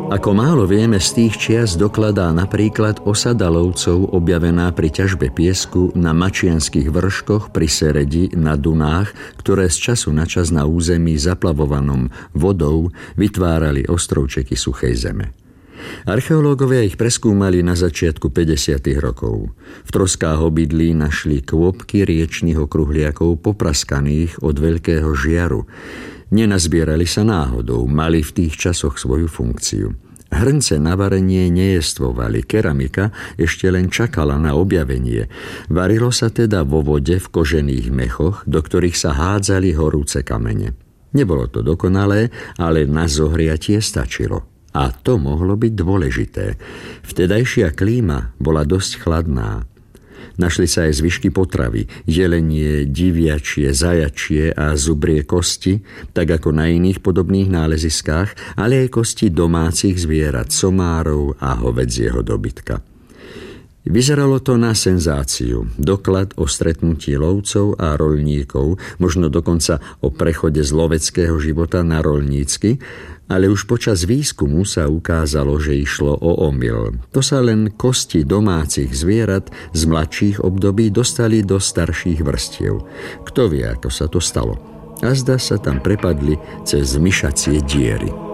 Ako málo vieme, z tých čias dokladá napríklad osada lovcov objavená pri ťažbe piesku na mačianskych vrškoch pri Seredi na Dunách, ktoré z času na čas na území zaplavovanom vodou vytvárali ostrovčeky suchej zeme. Archeológovia ich preskúmali na začiatku 50. rokov. V troskách obydlí našli kôpky riečnych okruhliakov popraskaných od veľkého žiaru. Nenazbierali sa náhodou, mali v tých časoch svoju funkciu. Hrnce na varenie nejestvovali, keramika ešte len čakala na objavenie. Varilo sa teda vo vode v kožených mechoch, do ktorých sa hádzali horúce kamene. Nebolo to dokonalé, ale na zohriatie stačilo. A to mohlo byť dôležité. Vtedajšia klíma bola dosť chladná. Našli sa aj zvyšky potravy, jelenie, diviačie, zajačie a zubrie kosti, tak ako na iných podobných náleziskách, ale aj kosti domácich zvierat, somárov a hovedzieho dobytka. Vyzeralo to na senzáciu, doklad o stretnutí lovcov a roľníkov, možno dokonca o prechode z loveckého života na roľnícky, ale už počas výskumu sa ukázalo, že išlo o omyl. To sa len kosti domácich zvierat z mladších období dostali do starších vrstiev. Kto vie, ako sa to stalo? A zda sa tam prepadli cez myšacie diery.